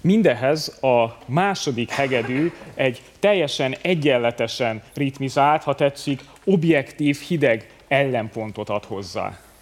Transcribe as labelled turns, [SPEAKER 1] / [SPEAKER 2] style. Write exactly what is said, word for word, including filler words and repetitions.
[SPEAKER 1] Mindehhez a második hegedű egy teljesen egyenletesen ritmizált, ha tetszik, objektív, hideg ellenpontot ad hozzá.